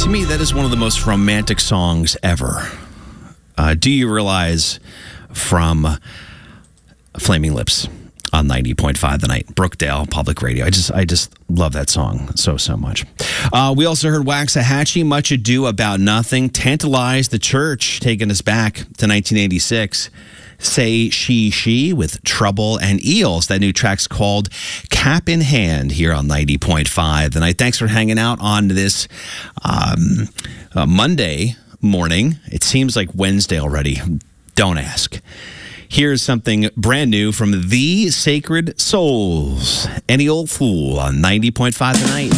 To me, that is one of the most romantic songs ever. Do You Realize from Flaming Lips on 90.5 The Night, Brookdale Public Radio. I just love that song so much. We also heard Waxahachie, Much Ado About Nothing, Tantalize the Church, taking us back to 1986. Say She with Trouble, and Eels. That new track's called Cap in Hand here on 90.5 The Night. Thanks for hanging out on this Monday morning. It seems like Wednesday already. Don't ask. Here's something brand new from The Sacred Souls. Any Old Fool on 90.5 The Night.